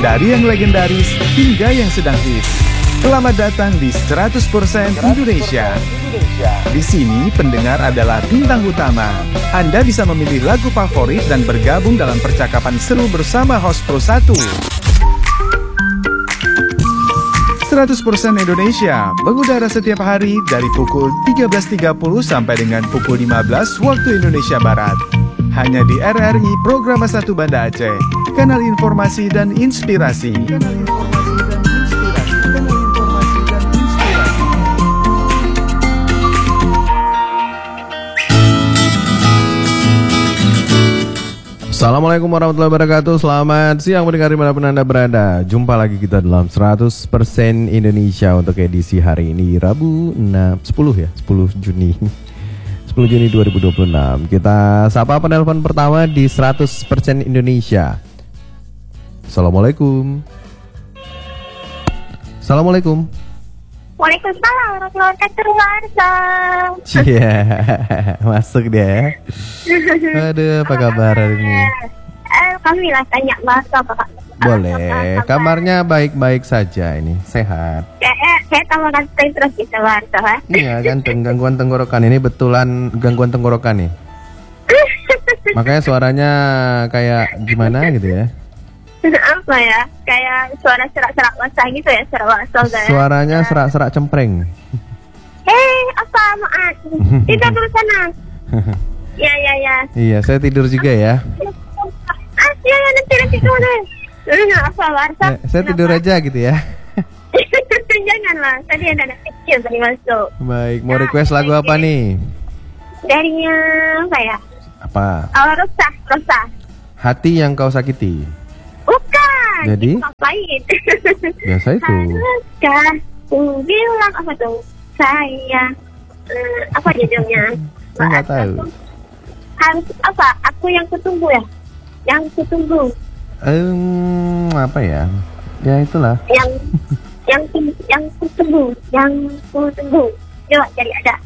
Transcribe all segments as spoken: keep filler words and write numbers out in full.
dari yang legendaris hingga yang sedang hits. Selamat datang di seratus persen Indonesia. Di sini pendengar adalah bintang utama. Anda bisa memilih lagu favorit dan bergabung dalam percakapan seru bersama host Pro satu. seratus persen Indonesia mengudara setiap hari dari pukul tiga belas tiga puluh sampai dengan pukul lima belas waktu Indonesia Barat. Hanya di R R I Programa satu Banda Aceh, kanal informasi dan inspirasi. Kanal informasi dan inspirasi. Kanal informasi dan inspirasi. Assalamualaikum warahmatullahi wabarakatuh. Selamat siang pendengar dimanapun Anda berada. Jumpa lagi kita dalam seratus persen Indonesia untuk edisi hari ini Rabu enam, sepuluh ya, sepuluh Juni sepuluh Juni dua ribu dua puluh enam. Kita sapa penelpon pertama di seratus persen Indonesia. Assalamualaikum. Assalamualaikum. Waalaikumsalam warahmatullahi wabarakatuh. Cia, masuk dia. Aduh, apa kabar hari ini? Eh, kami lah tanya bahasa Pak. Boleh. Kamarnya baik-baik saja ini, sehat. Saya saya tambah ganteng terus gitu bahasa. Iya, ganteng. Gangguan tenggorokan ini betulan gangguan tenggorokan nih. Makanya suaranya kayak gimana gitu ya? Apa ya? Kayak suara serak-serak basah gitu ya, serak basah kan. Suaranya serak-serak cempreng. Eh, apa maaf? Tidak dulu sana. Ya, ya, ya. Iya, saya tidur juga ya. Ah, ya, ya, nanti nanti dulu. Apa bahasa? Ya, saya tidur aja gitu ya. Janganlah, tadi ada anak kecil tadi masuk. Baik, mau request lagu apa nih? Dari apa ya? Apa? Oh, Rosa, Rosa. Hati yang kau sakiti. Bukan. Jadi? Ngapain? Biasa itu. Haruskah ku bilang apa tuh? Saya eh, apa judulnya? Saya nggak tahu. Harus apa? Aku yang kutunggu ya? Yang kutunggu. Um, apa ya? Ya itulah. Yang yang yang kutunggu, yang kutunggu. Coba cari ada.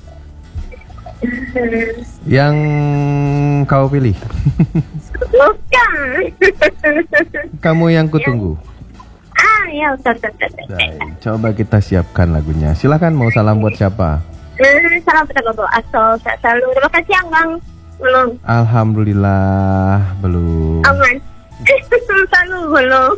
Yang kau pilih. Bukan. Kamu yang kutunggu. Ah, ya betul betul. betul. Baik, coba kita siapkan lagunya. Silakan, mau salam buat siapa? Eh, salam betul betul. Asal sehat selalu. Terima kasih yang bang. Belum. Alhamdulillah belum. Aman. Selalu belum.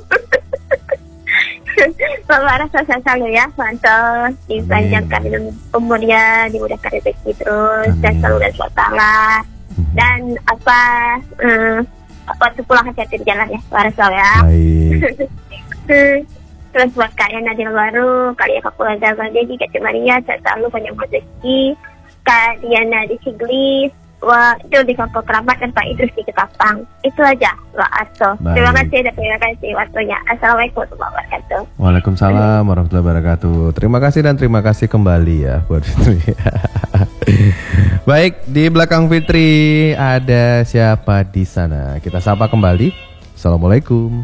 Bapak rasa sehat selalu ya, mantap. Dipanjangkan umurnya, dimudahkan rezeki terus, dan selalu dan suasana. Dan apa, eh, apa itu pulang hati-hati di jalan ya, Pak Rasul ya. Baik. Terus buat kalian Nadil baru, kalian keluarga Bang Dedi, Kak Cik Maria, sehat selalu banyak rezeki. Kak Diana di Siglis, Wah, itu di kampung kerabat dan Pak Idris di Ketapang. Itu aja, Pak Arso. Terima kasih dan terima kasih waktunya. Assalamualaikum warahmatullahi wabarakatuh. Waalaikumsalam warahmatullahi wabarakatuh. Terima kasih dan terima kasih kembali ya buat Fitri. Baik, di belakang Fitri ada siapa di sana? Kita sapa kembali. Assalamualaikum.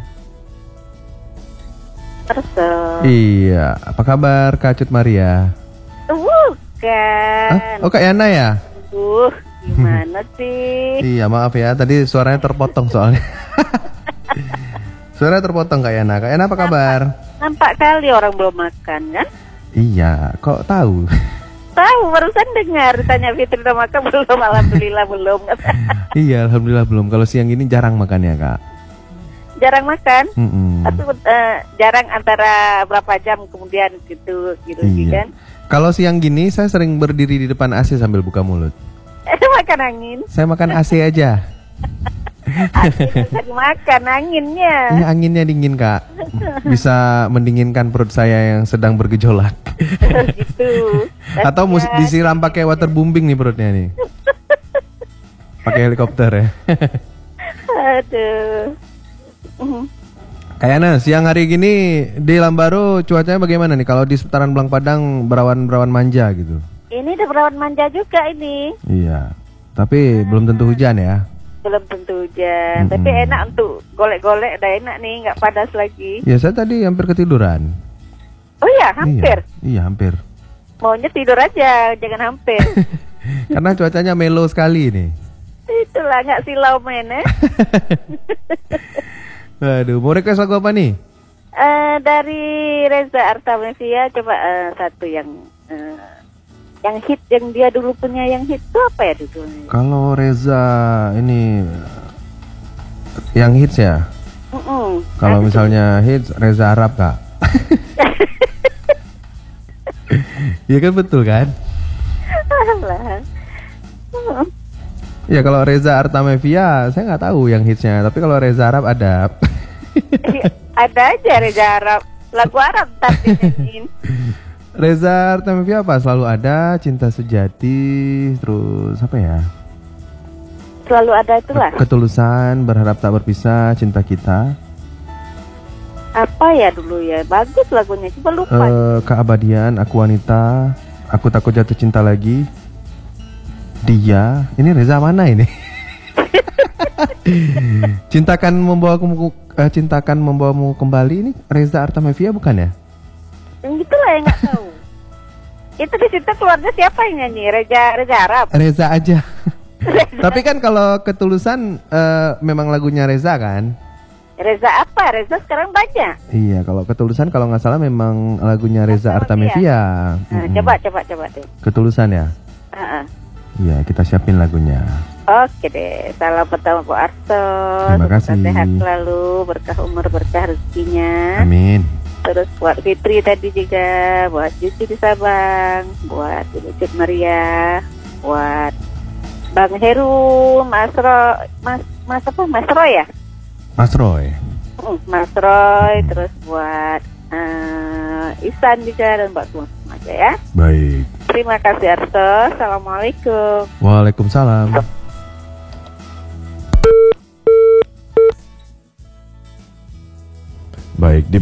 Arso. Iya, apa kabar Kak Cut Maria? Bukan. Ah? Oh, Kak Yana ya? Uh, gimana sih? Iya, maaf ya, tadi suaranya terpotong soalnya. Suaranya terpotong Kak Yana. Kak Yana apa kabar? Nampak kali orang belum makan kan? Iya, kok tahu? Tahu, barusan dengar tanya Fitri udah makan belum? Alhamdulillah belum. Iya, alhamdulillah belum. Kalau siang ini jarang makan ya Kak? Jarang makan. Mm-mm. Tapi uh, jarang antara berapa jam kemudian gitu gitu Iya. kan? Kalau siang gini saya sering berdiri di depan A C sambil buka mulut. Makan angin. Saya makan A C aja. Angin bisa dimakan anginnya. Iya, anginnya dingin Kak. Bisa mendinginkan perut saya yang sedang bergejolak. Gitu. Atau mus- disiram pakai waterbombing nih perutnya nih. Pakai helikopter ya. Aduh. Kayaknya siang hari gini di Lambaru cuacanya bagaimana nih? Kalau di seputaran Belang Padang berawan-berawan manja gitu. Ini udah berawan manja juga ini. Iya. Tapi hmm. belum tentu hujan ya. Belum tentu hujan. Mm-mm. Tapi enak untuk golek-golek, udah enak nih, nggak panas lagi. Ya saya tadi hampir ketiduran. Oh ya, hampir. Iya, iya hampir. Maunya tidur aja, jangan hampir. Karena cuacanya melo sekali nih. Itulah nggak silau main eh. Waduh, mau request lagu apa nih? Eh, dari Reza Artamevia coba eh, satu yang eh, yang hit yang dia dulu punya yang hit itu apa ya judulnya? Kalau Reza ini yang hits ya. Mm-mm. Kalau Apa misalnya hits Reza Arab kak. Iya kan betul kan? Alah. Mm. Ya kalau Reza Artamevia saya nggak tahu yang hitsnya, tapi kalau Reza Arab ada. Ada aja Reza Arab, lagu Arab tapi nyanyiin. Reza Artamevia apa? Selalu ada, Cinta Sejati, terus apa ya? Selalu ada itulah. Ketulusan, Berharap Tak Berpisah, Cinta Kita. Apa ya dulu ya? Bagus lagunya, coba lupa. Eh, Keabadian, Aku Wanita, Aku Takut Jatuh Cinta Lagi. Dia, ini Reza mana ini? Cintakan membawaku, eh, cintakan membawamu kembali, ini Reza Artamevia bukan ya? Yang gitulah yang nggak tahu. Itu di situ keluarnya siapa yang nyanyi? Reza Reza Arab. Reza aja. Tapi kan kalau Ketulusan eh, memang lagunya Reza kan? Reza apa? Reza sekarang banyak. Iya, kalau Ketulusan kalau nggak salah memang lagunya Reza Artamevia. Artamevia. Nah, Mm-mm. coba coba coba deh. Ketulusan ya? Uh-uh. Iya, kita siapin lagunya. Oke deh, salam pertama Bu Arto. Terima Semoga kasih. sehat selalu, berkah umur, berkah rezekinya. Amin. Terus buat Fitri tadi juga, buat Cucu di Sabang, buat Ibu Cut Maria, buat Bang Heru, Mas Ro, Mas Mas apa? Mas Roy ya? Mas Roy. Mm, Mas Roy, terus buat eh, Isan juga dan buat semua aja ya. Baik. Terima kasih Arto. Assalamualaikum. Waalaikumsalam. Baik, di